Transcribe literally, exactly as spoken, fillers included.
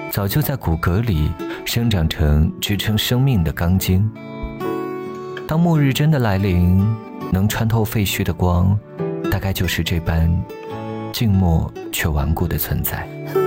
早就在骨骼里生长成支撑生命的钢筋。当末日真的来临，能穿透废墟的光，大概就是这般静默却顽固的存在。